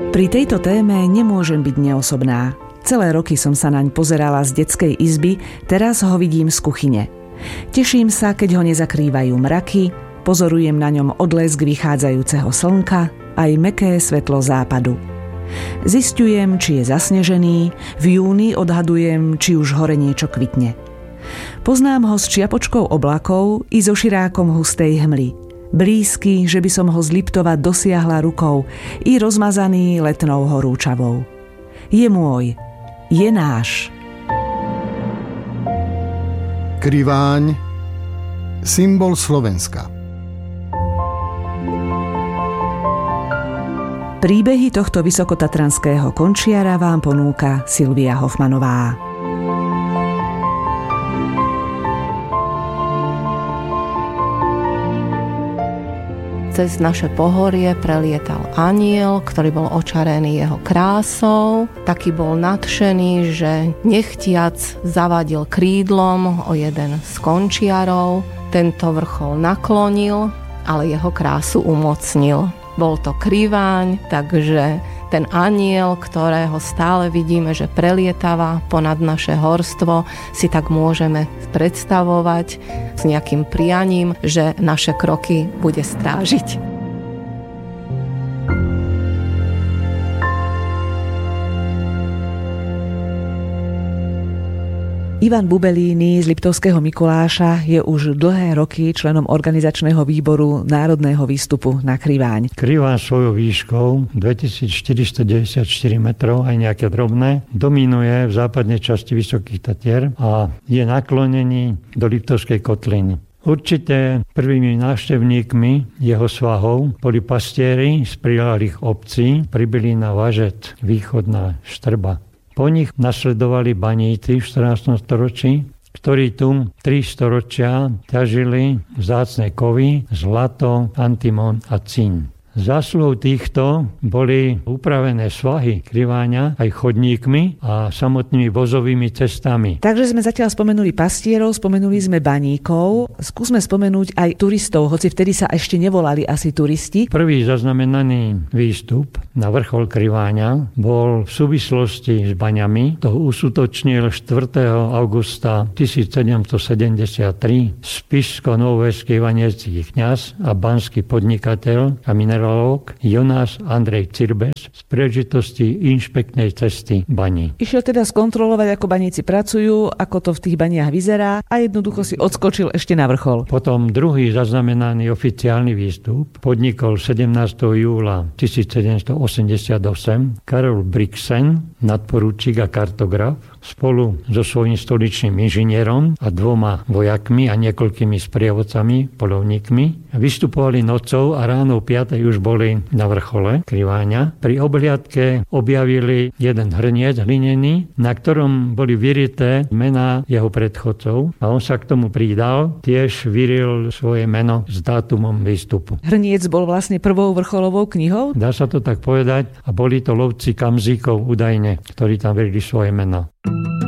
Pri tejto téme nemôžem byť neosobná. Celé roky som sa naň pozerala z detskej izby, teraz ho vidím z kuchyne. Teším sa, keď ho nezakrývajú mraky, pozorujem na ňom odlesk vychádzajúceho slnka, aj mäkké svetlo západu. Zisťujem, či je zasnežený, v júni odhadujem, či už hore niečo kvitne. Poznám ho s čiapočkou oblakov i so širákom hustej hmly. Blízky, že by som ho z Liptova dosiahla rukou, i rozmazaný letnou horúčavou. Je môj, je náš. Kriváň, symbol Slovenska. Príbehy tohto vysokotatranského končiara vám ponúka Silvia Hofmanová. Cez naše pohorie prelietal anjel, ktorý bol očarený jeho krásou. Taký bol nadšený, že nechtiac zavadil krídlom o jeden z končiarov. Tento vrchol naklonil, ale jeho krásu umocnil. Bol to Kriváň, takže ten anjel, ktorého stále vidíme, že prelietava ponad naše horstvo, si tak môžeme predstavovať s nejakým prianím, že naše kroky bude strážiť. Ivan Bubelíny z Liptovského Mikuláša je už dlhé roky členom organizačného výboru Národného výstupu na Kriváň. Kriváň svojou výškou 2494 metrov, aj nejaké drobné, dominuje v západnej časti Vysokých Tatier a je naklonený do Liptovskej kotliny. Určite prvými návštevníkmi jeho svahov boli pastieri z priľahlých obcí Pribylina, Važet, Východná Štrba. Po nich nasledovali baníci v 14. storočí, ktorí tu 3 storočia ťažili vzácne kovy, zlato, antimon a cín. Zásluhou týchto boli upravené svahy Kriváňa aj chodníkmi a samotnými vozovými cestami. Takže sme zatiaľ spomenuli pastierov, spomenuli sme baníkov. Skúsme spomenúť aj turistov, hoci vtedy sa ešte nevolali asi turisti. Prvý zaznamenaný výstup na vrchol Kriváňa bol v súvislosti s baňami. To uskutočnil 4. augusta 1773 spišsko-novojský vaniecký kňaz a banský podnikateľ a mineralóg Jonáš Andrej Cirbes z príležitosti inšpektnej cesty baní. Išiel teda skontrolovať, ako baníci pracujú, ako to v tých baniach vyzerá a jednoducho si odskočil ešte na vrchol. Potom druhý zaznamenaný oficiálny výstup podnikol 17. júla 1788 Karol Brixen, nadporučík a kartograf, spolu so svojím stoličným inžinierom a 2 vojakmi a niekoľkými sprievodcami, poľovníkmi. Vystupovali nocou a ráno 5. už boli na vrchole Kriváňa. Pri obhliadke objavili jeden hrniec hlinený, na ktorom boli vyrité mená jeho predchodcov a on sa k tomu pridal, tiež vyril svoje meno s dátumom výstupu. Hrniec bol vlastne prvou vrcholovou knihou? Dá sa to tak povedať a boli to lovci kamzíkov údajne, ktorí tam verili svoje meno.